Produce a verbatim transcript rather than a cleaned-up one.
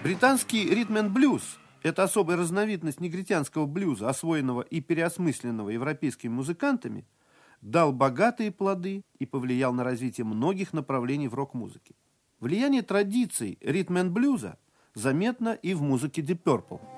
Британский ритм-энд-блюз – это особая разновидность негритянского блюза, освоенного и переосмысленного европейскими музыкантами, дал богатые плоды и повлиял на развитие многих направлений в рок-музыке. Влияние традиций ритм-энд-блюза заметно и в музыке Deep Purple.